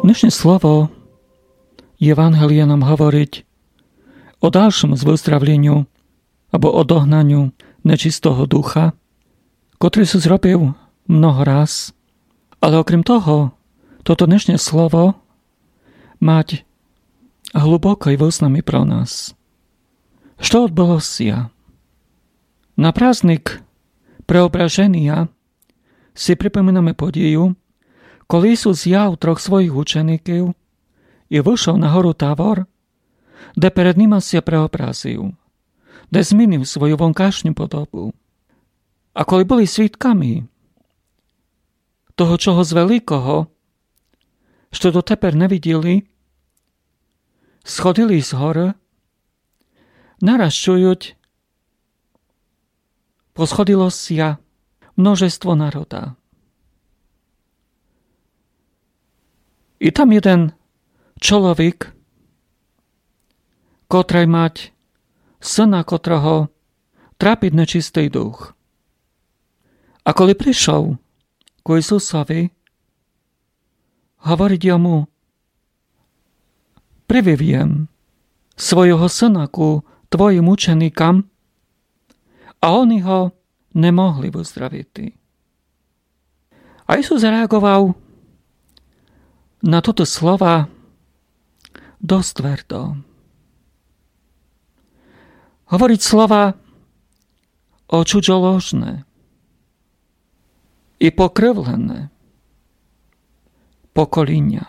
Dnešné slovo Evanjelia nám hovoriť o ďalšom zvyzdravleniu alebo odohnaniu nečistého ducha, ktorý sa zrobil mnoho raz. Ale okrem toho, toto dnešné slovo mať hlboké významy pro nás. Što odbolo sa? Na prázdnik preobraženia si pripomíname podію, коли Ісус з'яв трьох своїх учеників і вийшов на гору Тавор, де перед ними ся преобразив, де змінив свою вонкашню подобу. А коли були свідками того чогось великого, що дотепер не виділи, сходили з гори, нараз чують, посходилося множество народа. I tam jeden čolовік, котрий мать сина, котрого трапить нечистий дух. А коли прийшов к Ісусові, говорить йому: привів свого сина ку твоїм ученикам, а вони його не могли виздравити. А Ісус реагував na toto slova dosť tvrdo. Hovoriť slova očuđoložné i pokrvlené pokolenia.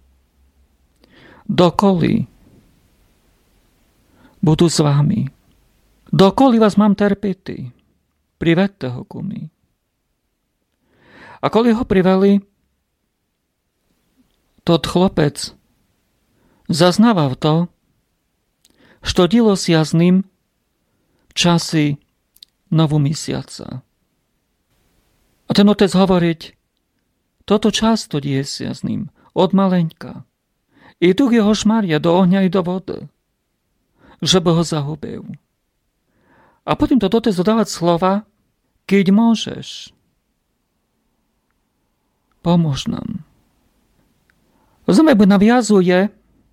Dokoli budu s vami, dokoli vás mám terpiti, privedte ho ku mi. A koli ho priveli, tот хлопець зазнавав то, що ділося з ним в часи новомісяця. А ten otec говорить, toto часто діється з ним, od маленька. І дух його шмаря до огня і до води, щоб його загубив. А потім тот otec dodávať slova, keď môžeš, pomôž nám. Rozumiemy, by nawiązuje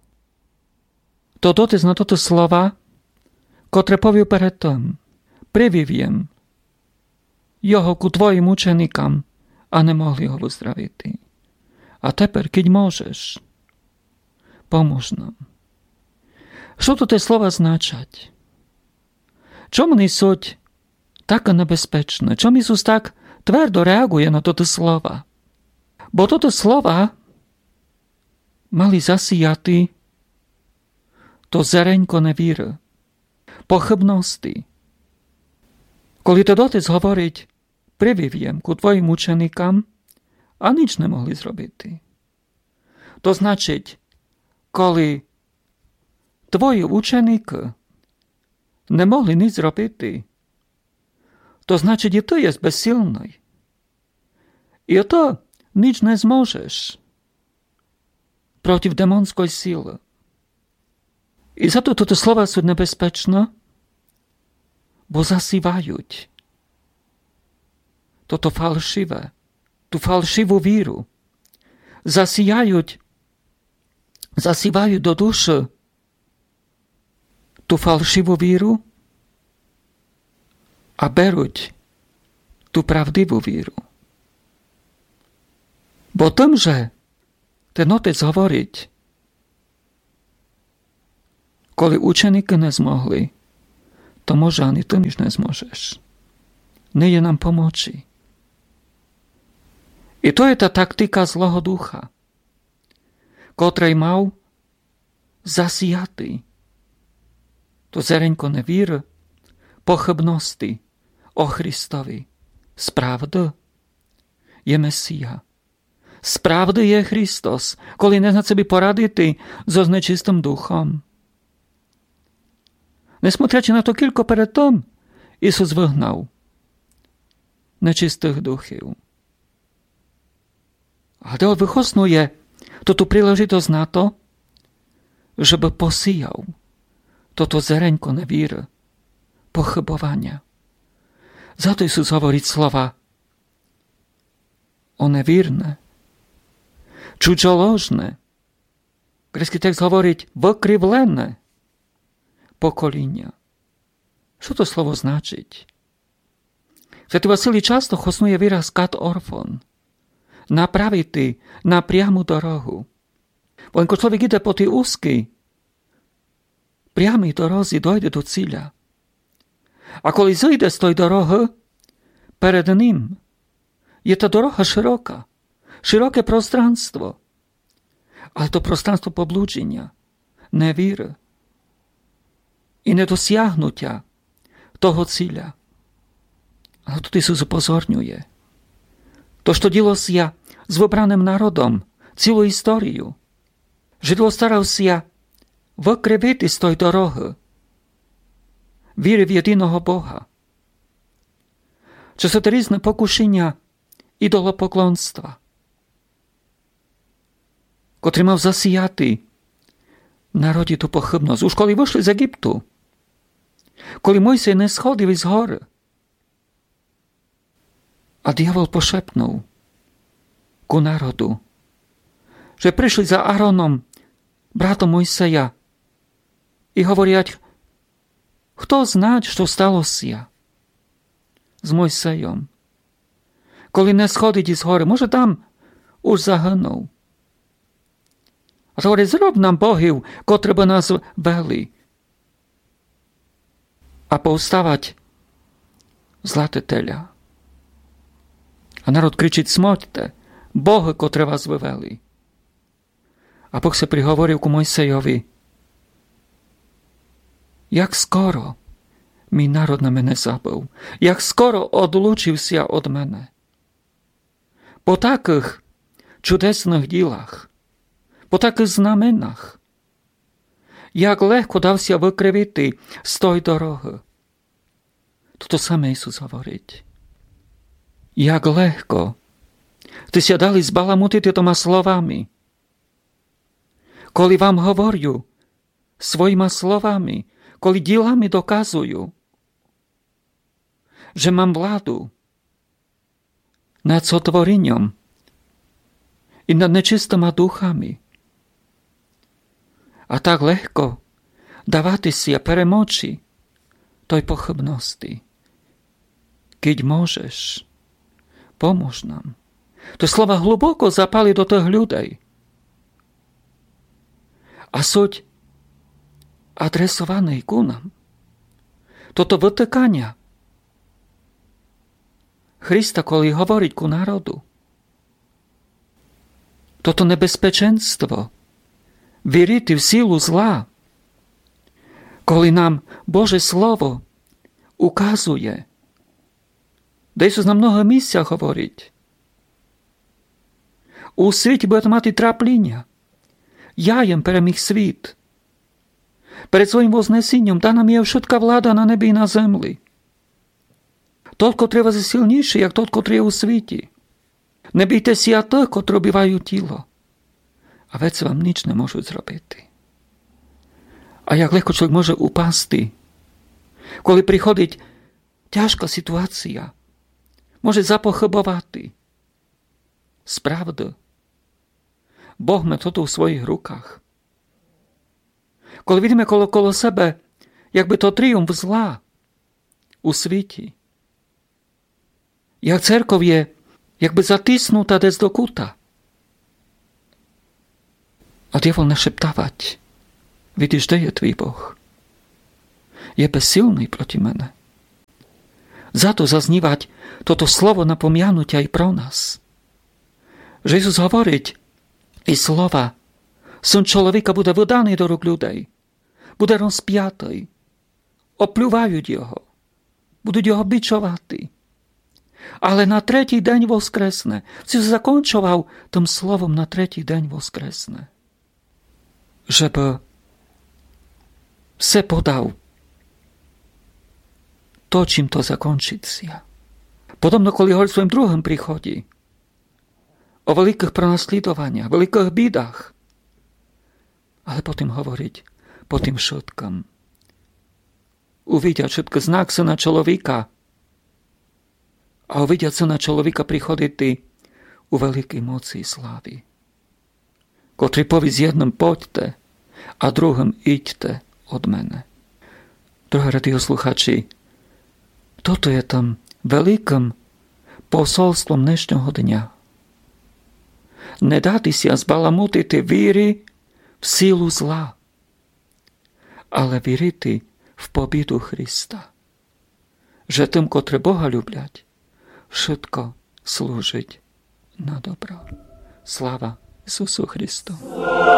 to dotys na toto slova, które powił przed tym. Привів його ku твоїм ученикам, а не могли його виздравити. А тепер, keď можеш, помож нам. Що тут те слова значать? Чому несуть так небезпечне? Чому Ісус так твердо реагує на toto слова? Бо toto слова mali zasijati to zеrenko nevіри, pochybnosti. Коли то дотець говорить, привів ku твоїм ученикам, а ніч не могли зробити. То значить, коли твої ученики не могли ніч зробити, то значить і ти є безсильний. І то ніч не зможеш protiv demonskoj sile. I zato toto slova sú nebezpečné, bo zasývajú toto falšivé, tú falšivú víru. Zasývajú do duše tú falšivú víru a beruť tú pravdivú víru. Bo tým, že ten otec hovoriť, koli učeníky nezmohli, to może ani ty nič nezmôžeš. Nie je nám pomoci. I to je tá taktika zlého ducha, kotrej mal zasijatý to zеrenko nevíry, pochybnosti o Christovi. Z pravdy je Mesija. Z pravdy je Hristos, коли не знать собі порадити зо нечистим духом. Несмотрячи на то, кілько перед тим, Ісус вигнав нечистих духів. Але використовує ту príležitosť на то, щоб посіяв toto zеrenko невіри, pochybovania. Zato Ісус говорить слова o nevírne, čuđoložné, Grécky text hovoriť vykrivené pokolenia. Čo to slovo značiť? Svätý Vasilij často chosnuje výraz kat orfon. Napraviti na priamu dorohu. Len keď človek ide po tej úzkej, priamej dorozi, dojde do cíľa. A keď zíde z tej dorohy, pred ním je tá doroha široká. Široké prostranstvo. Ale to prostranstvo poblúdenia, nevíry i nedosiahnutia toho cíľa. Ale tu Isus upozorňuje. To, što dilo sia s vybraným národom, celú históriu. Židlo staral sia vykriviť z tej dorohy víry v jediného Boha. Čo sú to rôzne pokušenia idolopoklonstva, ktorý mal zasijatý národe tú pochybnosť. Už koli vyšli z Egyptu, koli Mojsej neschodili z hory, a diabol pošepnul ku národu, že prišli za Áronom, bratom Mojseja, i hovoriať, kto znáť, čo stalo sia s Mojsejom. Koli neschodiť z hory, môže tam už zahynul. A to hovorí, zrob nám bohів, kotre by nás veli. A povstávať zlaté teľa. A národ kričiť, smoďte, Bohy, kotre vás vyveli. A Boh sa prihovoril ku Mojsejovi, jak skoro mi národ na mene zabil, jak skoro odlúčil sa od mene. Po takých čudesných dílach, po takých znamenách, jak ľahko dal sa vykriviť z tej dorohy. Toto samé Isus hovoriť. Jak ľahko ty sa dali zbalamutiť týmito slovami. Koli vám hovoriu svojima slovami, koli dílami dokazujú, že mám vládu nad sotvorením i nad nečistými duchami. A tak ľahko dávate si a peremoči tej pochybnosti. Keď môžeš, pomôž nám. To slova hlboko zapali do tých ľudí. A súď adresovanej ku nám. Toto vytýkania Krista, koli hovoriť ku národu. Toto nebezpečenstvo vyrity v sílu zla, koli nám Bože slovo ukazuje, da Isus na mnoho místach hovoriť. U svete budete mať tráplenia. Ja jem pre mých svít. Pred svojim voznesením dá nám je všetká vláda na nebi i na zemli. Toľko treba je silnejšie, jak toľko treba u sveti. Nebýte si a to, kotro bývajú tilo. A veci vám nič nemôžu zrobiť. A jak ľahko človek môže upásť, kvôli prichodiť ťažká situácia, môže zapochybovať. Spravdu. Boh má toto v svojich rukách. Kvôli vidíme okolo sebe, jak by to triumf zla usvíti. Jak cerkov je, jak by zatisnutá des do kuta. A dievol našeptávať. Vidíš, kde je tvý Boh? Je bezsilný proti mene. Za to zaznívať toto slovo napomianutia aj pro nás. Že Isus hovoriť i slova, Syn človeka bude vydaný do rúk ľudí. Bude rozpiatý. Opľúvajú jeho. Budú jeho bičovať. Ale na tretí deň voskresne. Si zakončoval tým slovom na tretí deň voskresne. Żeby se podal to, čím to zakončiť sia. Podobno, koli hovorí v svojom druhom príchodi o veľkých pronasledovaniach, veľkých bídach, ale potom hovoriť po tým všetkom. Uvidia všetko znak syna človeka a uvidia syna človeka prichodiť u veľkej moci i slávy. котрий повie з jednym poďte, a druhým iďte od mene. Drahí radioslúchači, toto je tam veľkým posolstvom dnešného dňa. Nedати ся збаламутити віри в силу зла, але вірити в побіду Христа. Že tým, котрі Бога люблять, všetko служить на добро. Слава Ісусу Христу!